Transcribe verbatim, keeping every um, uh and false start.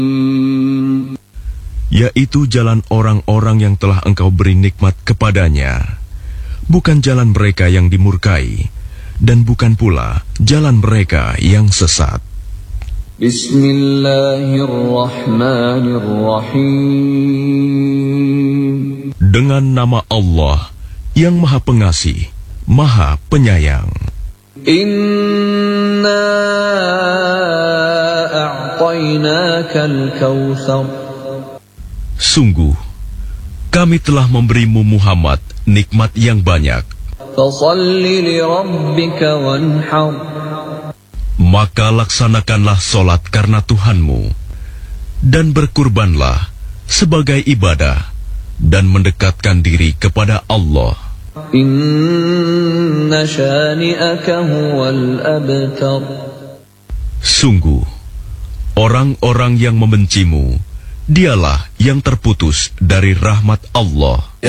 yaitu jalan orang-orang yang telah engkau beri nikmat kepadanya, bukan jalan mereka yang dimurkai, dan bukan pula jalan mereka yang sesat. Bismillahirrahmanirrahim. Dengan nama Allah yang Maha Pengasih, Maha Penyayang. Inna a'tainakal kautsar. Sungguh, kami telah memberimu Muhammad nikmat yang banyak. Fasalli li rabbika wanhar. Maka laksanakanlah solat karena Tuhanmu, dan berkurbanlah sebagai ibadah, dan mendekatkan diri kepada Allah. Inna syani'aka huwal abtar. Sungguh, orang-orang yang membencimu, dialah yang terputus dari rahmat Allah.